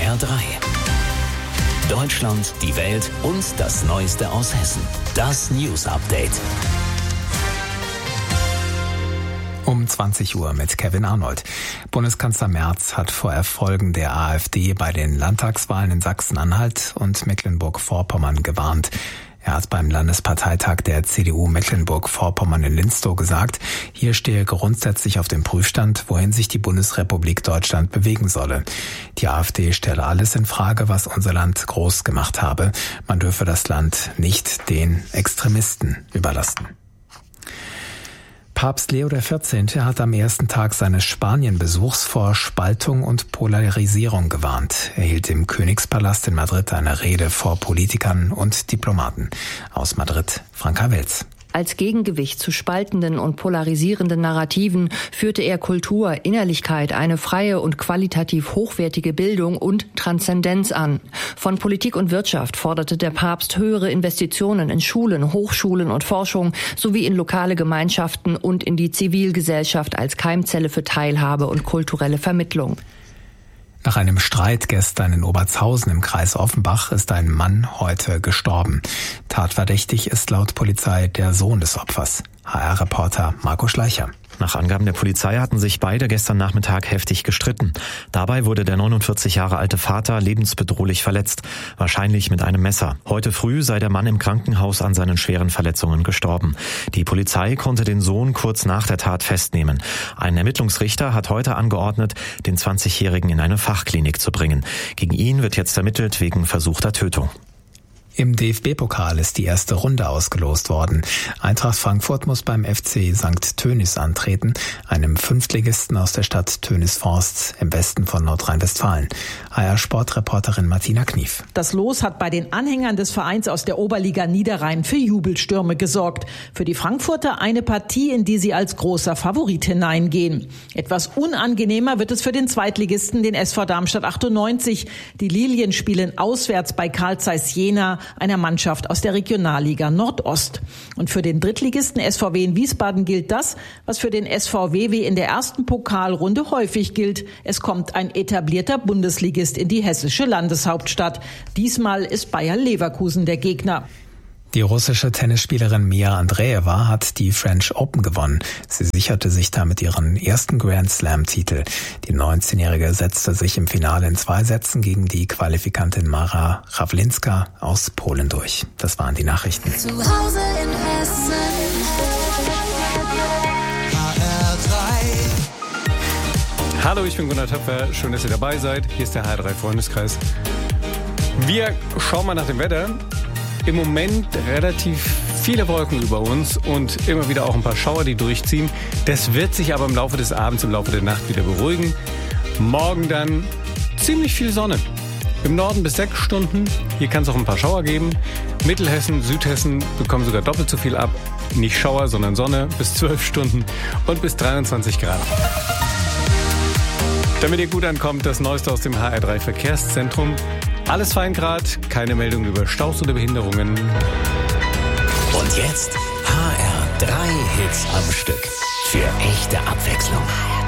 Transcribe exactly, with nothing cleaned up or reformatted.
R drei. Deutschland, die Welt und das Neueste aus Hessen. Das News Update. Um zwanzig Uhr mit Kevin Arnold. Bundeskanzler Merz hat vor Erfolgen der AfD bei den Landtagswahlen in Sachsen-Anhalt und Mecklenburg-Vorpommern gewarnt. Er hat beim Landesparteitag der C D U Mecklenburg-Vorpommern in Linstow gesagt, hier stehe grundsätzlich auf dem Prüfstand, wohin sich die Bundesrepublik Deutschland bewegen solle. Die AfD stelle alles in Frage, was unser Land groß gemacht habe. Man dürfe das Land nicht den Extremisten überlassen. Papst Leo der vierzehnte hat am ersten Tag seines Spanienbesuchs vor Spaltung und Polarisierung gewarnt. Er hielt im Königspalast in Madrid eine Rede vor Politikern und Diplomaten. Aus Madrid, Franka Welz. Als Gegengewicht zu spaltenden und polarisierenden Narrativen führte er Kultur, Innerlichkeit, eine freie und qualitativ hochwertige Bildung und Transzendenz an. Von Politik und Wirtschaft forderte der Papst höhere Investitionen in Schulen, Hochschulen und Forschung sowie in lokale Gemeinschaften und in die Zivilgesellschaft als Keimzelle für Teilhabe und kulturelle Vermittlung. Nach einem Streit gestern in Obertshausen im Kreis Offenbach ist ein Mann heute gestorben. Tatverdächtig ist laut Polizei der Sohn des Opfers. H R-Reporter Marco Schleicher. Nach Angaben der Polizei hatten sich beide gestern Nachmittag heftig gestritten. Dabei wurde der neunundvierzig Jahre alte Vater lebensbedrohlich verletzt, wahrscheinlich mit einem Messer. Heute früh sei der Mann im Krankenhaus an seinen schweren Verletzungen gestorben. Die Polizei konnte den Sohn kurz nach der Tat festnehmen. Ein Ermittlungsrichter hat heute angeordnet, den zwanzigjährigen in eine Fachklinik zu bringen. Gegen ihn wird jetzt ermittelt wegen versuchter Tötung. Im D F B-Pokal ist die erste Runde ausgelost worden. Eintracht Frankfurt muss beim F C Sankt Tönis antreten, einem Fünftligisten aus der Stadt Tönisforst im Westen von Nordrhein-Westfalen. H R-Sportreporterin Martina Knief. Das Los hat bei den Anhängern des Vereins aus der Oberliga Niederrhein für Jubelstürme gesorgt. Für die Frankfurter eine Partie, in die sie als großer Favorit hineingehen. Etwas unangenehmer wird es für den Zweitligisten, den S V Darmstadt achtundneunzig. Die Lilien spielen auswärts bei Carl Zeiss Jena, einer Mannschaft aus der Regionalliga Nordost. Und für den Drittligisten S V W in Wiesbaden gilt das, was für den S V W W in der ersten Pokalrunde häufig gilt. Es kommt ein etablierter Bundesligist in die hessische Landeshauptstadt. Diesmal ist Bayer Leverkusen der Gegner. Die russische Tennisspielerin Mia Andreeva hat die French Open gewonnen. Sie sicherte sich damit ihren ersten Grand Slam-Titel. Die neunzehnjährige setzte sich im Finale in zwei Sätzen gegen die Qualifikantin Mara Rawlinska aus Polen durch. Das waren die Nachrichten. Zu Hause in Hessen. H R drei. Hallo, ich bin Gunnar Töpfer. Schön, dass ihr dabei seid. Hier ist der H R drei Freundeskreis. Wir schauen mal nach dem Wetter. Im Moment relativ viele Wolken über uns und immer wieder auch ein paar Schauer, die durchziehen. Das wird sich aber im Laufe des Abends, im Laufe der Nacht wieder beruhigen. Morgen dann ziemlich viel Sonne. Im Norden bis sechs Stunden. Hier kann es auch ein paar Schauer geben. Mittelhessen, Südhessen bekommen sogar doppelt so viel ab. Nicht Schauer, sondern Sonne bis zwölf Stunden und bis dreiundzwanzig Grad. Damit ihr gut ankommt, das Neueste aus dem H R drei Verkehrszentrum. Alles fein grad, keine Meldung über Staus oder Behinderungen. Und jetzt H R drei Hits am Stück. Für echte Abwechslung.